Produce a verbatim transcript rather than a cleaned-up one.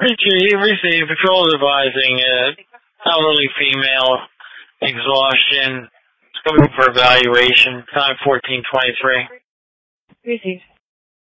Richard, you received patrol advising uh, elderly female exhaustion. It's coming for evaluation. Time fourteen twenty-three. Received.